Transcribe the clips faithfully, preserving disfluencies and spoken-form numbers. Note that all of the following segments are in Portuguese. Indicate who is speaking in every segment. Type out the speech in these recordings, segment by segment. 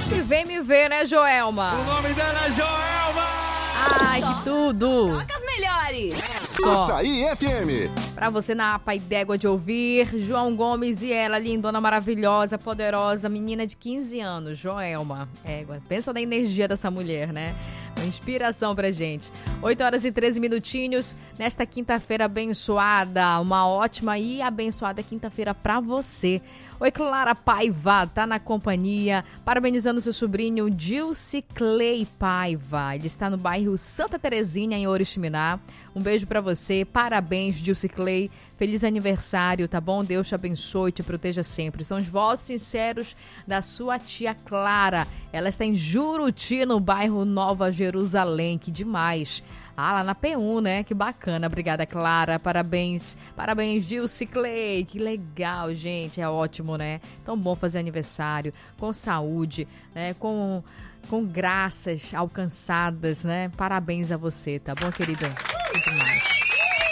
Speaker 1: E vem me ver, né, Joelma?
Speaker 2: O nome dela é Joelma!
Speaker 1: Ai, que tudo!
Speaker 3: Toca as melhores!
Speaker 1: Só
Speaker 4: Açaí F M.
Speaker 1: pra você na APA e d'égua de ouvir, João Gomes e ela, lindona, maravilhosa, poderosa, menina de quinze anos, Joelma. Égua, pensa na energia dessa mulher, né? Uma inspiração pra gente. oito horas e treze minutinhos, nesta quinta-feira abençoada. Uma ótima e abençoada quinta-feira pra você. Oi, Clara Paiva, tá na companhia, parabenizando seu sobrinho Dilce Clay Paiva. Ele está no bairro Santa Terezinha, em Oriximiná. Um beijo pra você, parabéns, Dilce Clay. Feliz aniversário, tá bom? Deus te abençoe e te proteja sempre. São os votos sinceros da sua tia Clara. Ela está em Juruti, no bairro Nova Jerusalém. Que demais. Ah, lá na P um, né? Que bacana. Obrigada, Clara. Parabéns. Parabéns, Dilce Clay. Que legal, gente. É ótimo, né? Tão bom fazer aniversário com saúde, né? Com, com graças alcançadas, né? Parabéns a você, tá bom, querida? Que demais.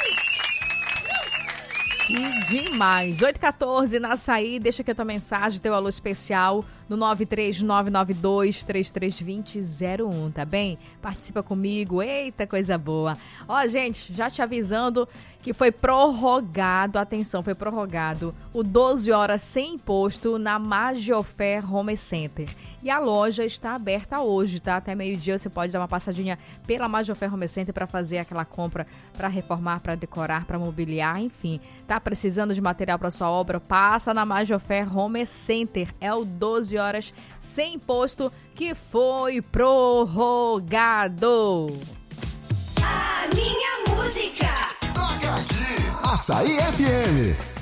Speaker 1: Que demais. oito e quatorze na Açaí. Deixa aqui a tua mensagem, teu alô especial no nove três nove nove dois, três três dois zero zero um, tá bem? Participa comigo. Eita, coisa boa. Ó, gente, já te avisando que foi prorrogado, atenção, foi prorrogado o doze horas sem imposto na Magiofer Home Center. E a loja está aberta hoje, tá? Até meio-dia você pode dar uma passadinha pela Magiofer Home Center para fazer aquela compra, para reformar, para decorar, para mobiliar, enfim. Tá precisando de material para sua obra? Passa na Magiofer Home Center. É o doze horas sem imposto que foi prorrogado.
Speaker 3: A minha música.
Speaker 4: Toca aqui. Açaí F M.